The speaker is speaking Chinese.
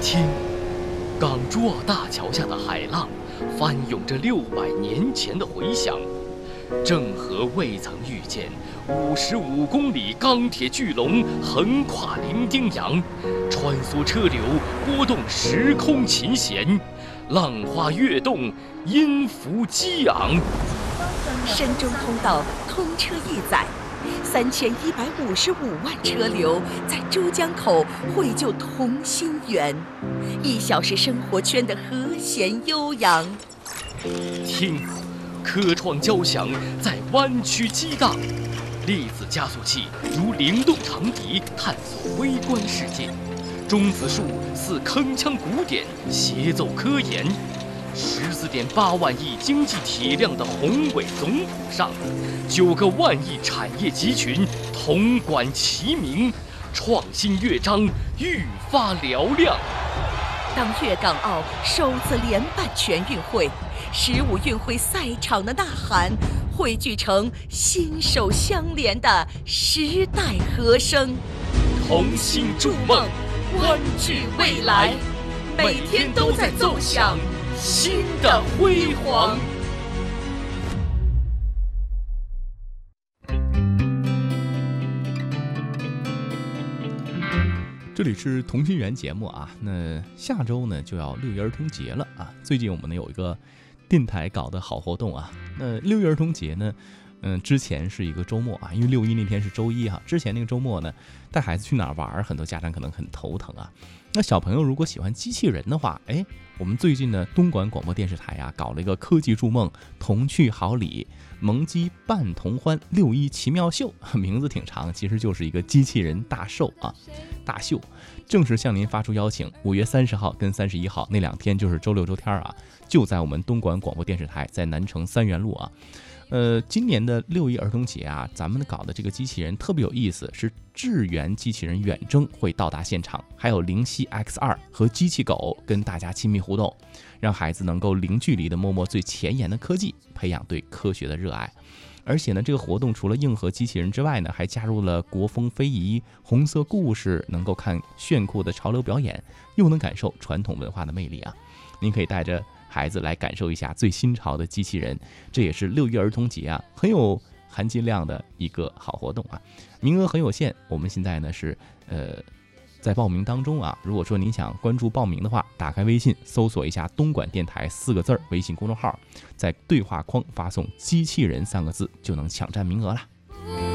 听，港珠澳大桥下的海浪翻涌着600年前的回响，郑和未曾预见55公里钢铁巨龙横跨伶仃洋，穿梭车流，拨动时空琴弦，浪花跃动，音符激昂。 深中通道通车一载，3155万车流在珠江口汇就同心圆，1小时生活圈的和弦悠扬。 听，科创交响在湾区激荡，粒子加速器如灵动长笛探索微观世界，中子数似铿锵鼓点协奏科研。14.8万亿经济体量的宏伟总谱上，9个万亿产业集群铜管齐鸣，创新乐章愈发嘹亮。 当粤港澳首次联办全运会，15运会赛场的呐喊汇聚成心手相连的时代和声， 同心筑梦， 湾聚未来，每天都在奏响新的辉煌。 这里是同心圆节目啊，那下周呢就要6一儿童节了啊。最近我们呢有一个电台搞的好活动啊。那6一儿童节呢，之前是一个周末啊，因为6一那天是周一哈。之前那个周末呢，带孩子去哪儿玩，很多家长可能很头疼啊。那小朋友如果喜欢机器人的话，我们最近呢东莞广播电视台啊搞了一个科技筑梦童趣好礼萌鸡伴童欢6一奇妙秀，名字挺长，其实就是一个机器人大秀啊，大秀。正式向您发出邀请，5月30号跟31号那2天就是周六周天啊，就在我们东莞广播电视台，在南城3元路啊。今年的6一儿童节啊，咱们搞的这个机器人特别有意思，是智源机器人远征会到达现场，还有灵犀 X2 和机器狗跟大家亲密互动，让孩子能够零距离的摸摸最前沿的科技，培养对科学的热爱。而且呢，这个活动除了硬核机器人之外呢，还加入了国风非遗、红色故事，能够看炫酷的潮流表演，又能感受传统文化的魅力啊！您可以带着孩子来感受一下最新潮的机器人，这也是6一儿童节啊很有含金量的一个好活动啊，名额很有限。我们现在呢是在报名当中啊，如果说您想关注报名的话，打开微信搜索一下东莞电台4个字微信公众号，在对话框发送机器人3个字就能抢占名额了。